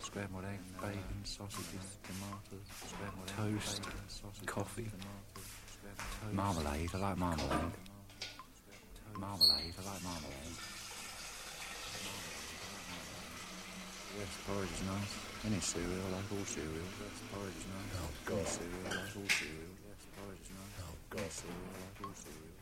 scrambled egg, bacon, sausages, tomatoes, scrambled toast, egg, bacon, sausage, coffee, tomatoes, marmalade. I like marmalade. Marmalade. I like marmalade. Yes, porridge is nice. Any cereal, I like all cereal. Yes, porridge is nice. Oh God. Any cereal, I like all cereal. Yes, porridge is nice. Oh God. Any cereal, I like all cereal.